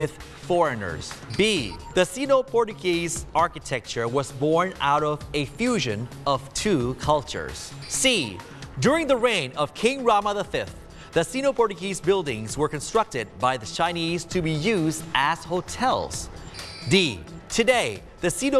with foreigners. B. The Sino-Portuguese architecture was born out of a fusion of two cultures. C. During the reign of King Rama V, the Sino-Portuguese buildings were constructed by the Chinese to be used as hotels. D. Today, the Sino